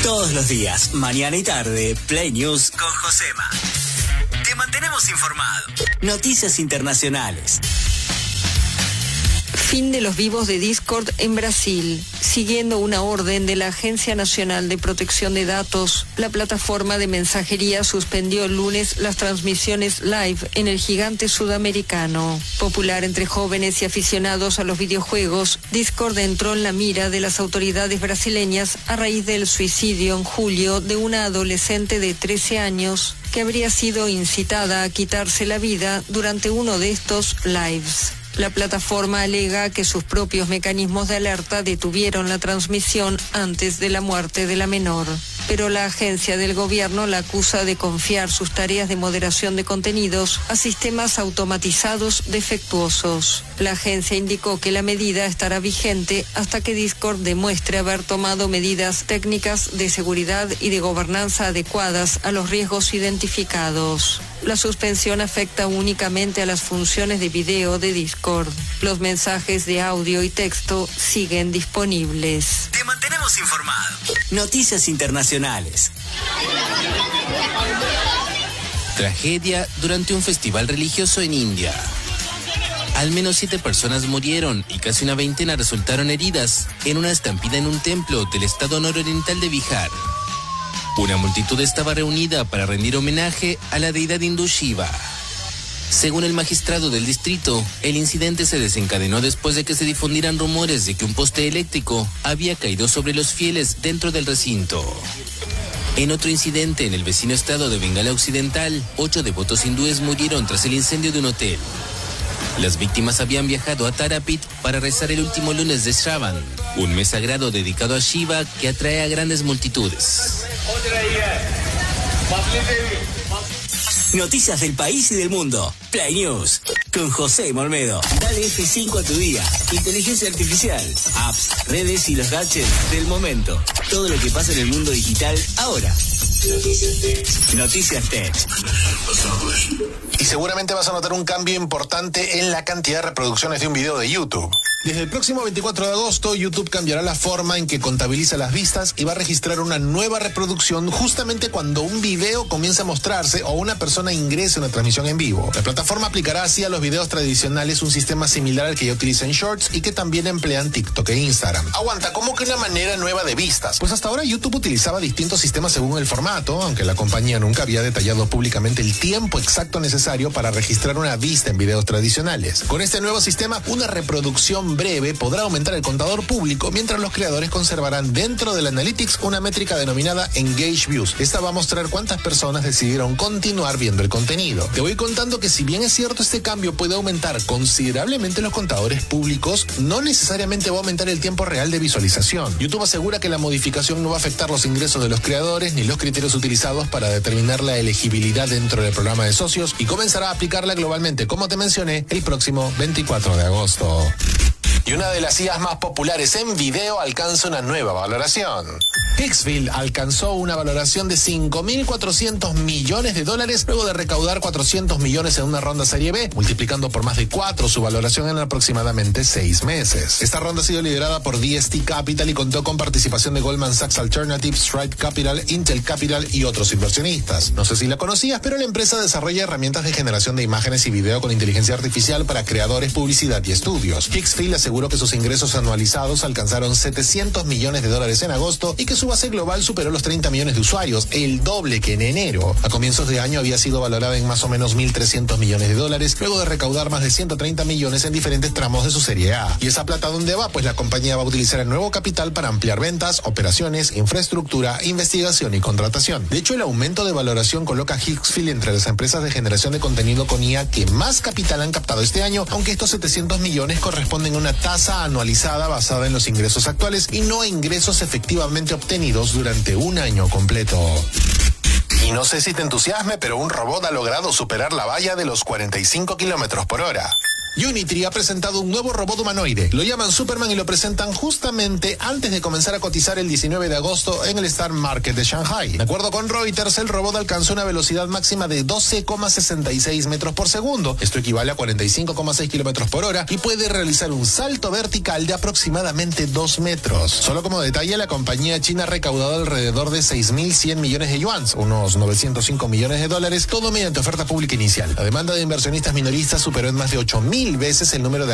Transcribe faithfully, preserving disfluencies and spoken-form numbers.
Todos los días, mañana y tarde, Play News con Josema. Te mantenemos informado. Noticias internacionales. Fin de los vivos de Discord en Brasil. Siguiendo una orden de la Agencia Nacional de Protección de Datos, la plataforma de mensajería suspendió el lunes las transmisiones live en el gigante sudamericano. Popular entre jóvenes y aficionados a los videojuegos, Discord entró en la mira de las autoridades brasileñas a raíz del suicidio en julio de una adolescente de trece años que habría sido incitada a quitarse la vida durante uno de estos lives. La plataforma alega que sus propios mecanismos de alerta detuvieron la transmisión antes de la muerte de la menor. Pero la agencia del gobierno la acusa de confiar sus tareas de moderación de contenidos a sistemas automatizados defectuosos. La agencia indicó que la medida estará vigente hasta que Discord demuestre haber tomado medidas técnicas de seguridad y de gobernanza adecuadas a los riesgos identificados. La suspensión afecta únicamente a las funciones de video de Discord. Los mensajes de audio y texto siguen disponibles. Te mantenemos informado. Noticias internacionales. Tragedia durante un festival religioso en India. Al menos siete personas murieron y casi una veintena resultaron heridas en una estampida en un templo del estado nororiental de Bihar. Una multitud estaba reunida para rendir homenaje a la deidad hindú Shiva. Según el magistrado del distrito, el incidente se desencadenó después de que se difundieran rumores de que un poste eléctrico había caído sobre los fieles dentro del recinto. En otro incidente en el vecino estado de Bengala Occidental, ocho devotos hindúes murieron tras el incendio de un hotel. Las víctimas habían viajado a Tarapit para rezar el último lunes de Shravan, un mes sagrado dedicado a Shiva que atrae a grandes multitudes. Noticias del país y del mundo. Play News con José Olmedo. Dale F cinco a tu día. Inteligencia artificial, apps, redes y los gadgets del momento. Todo lo que pasa en el mundo digital ahora. Noticias Tech. Noticias Tech. Y seguramente vas a notar un cambio importante en la cantidad de reproducciones de un video de YouTube. Desde el próximo veinticuatro de agosto, YouTube cambiará la forma en que contabiliza las vistas y va a registrar una nueva reproducción justamente cuando un video comienza a mostrarse o una persona ingrese a una transmisión en vivo. La plataforma aplicará así a los videos tradicionales un sistema similar al que ya utiliza en Shorts y que también emplean TikTok e Instagram. Aguanta, ¿cómo que una manera nueva de vistas? Pues hasta ahora YouTube utilizaba distintos sistemas según el formato, aunque la compañía nunca había detallado públicamente el tiempo exacto necesario para registrar una vista en videos tradicionales. Con este nuevo sistema, una reproducción breve podrá aumentar el contador público, mientras los creadores conservarán dentro del Analytics una métrica denominada Engage Views. Esta va a mostrar cuántas personas decidieron continuar viendo el contenido. Te voy contando que si bien es cierto este cambio puede aumentar considerablemente los contadores públicos, no necesariamente va a aumentar el tiempo real de visualización. YouTube asegura que la modificación no va a afectar los ingresos de los creadores ni los criterios utilizados para determinar la elegibilidad dentro del programa de socios y comenzará a aplicarla globalmente, como te mencioné, el próximo veinticuatro de agosto. Y una de las I As más populares en video alcanza una nueva valoración. Pixville alcanzó una valoración de cinco mil cuatrocientos millones de dólares luego de recaudar cuatrocientos millones en una ronda Serie B, multiplicando por más de cuatro su valoración en aproximadamente seis meses. Esta ronda ha sido liderada por D S T Capital y contó con participación de Goldman Sachs Alternative, Stripe Capital, Intel Capital y otros inversionistas. No sé si la conocías, pero la empresa desarrolla herramientas de generación de imágenes y video con inteligencia artificial para creadores, publicidad y estudios. Pixville aseguró que sus ingresos anualizados alcanzaron setecientos millones de dólares en agosto y que su base global superó los treinta millones de usuarios, el doble que en enero. A comienzos de año había sido valorada en más o menos mil trescientos millones de dólares, luego de recaudar más de ciento treinta millones en diferentes tramos de su serie A. ¿Y esa plata dónde va? Pues la compañía va a utilizar el nuevo capital para ampliar ventas, operaciones, infraestructura, investigación y contratación. De hecho, el aumento de valoración coloca a Pixville entre las empresas de generación de contenido con I A que más capital han captado este año, aunque estos setecientos millones corresponden a una tasa anualizada basada en los ingresos actuales y no a ingresos efectivamente obtenidos durante un año completo. Y no sé si te entusiasme, pero un robot ha logrado superar la valla de los cuarenta y cinco kilómetros por hora. Unitree ha presentado un nuevo robot humanoide. Lo llaman Superman y lo presentan justamente antes de comenzar a cotizar el diecinueve de agosto en el Star Market de Shanghai. De acuerdo con Reuters, el robot alcanzó una velocidad máxima de doce coma sesenta y seis metros por segundo. Esto equivale a cuarenta y cinco coma seis kilómetros por hora y puede realizar un salto vertical de aproximadamente dos metros. Solo como detalle, la compañía china ha recaudado alrededor de seis mil cien millones de yuans, unos novecientos cinco millones de dólares, todo mediante oferta pública inicial. La demanda de inversionistas minoristas superó en más de ocho mil veces el número de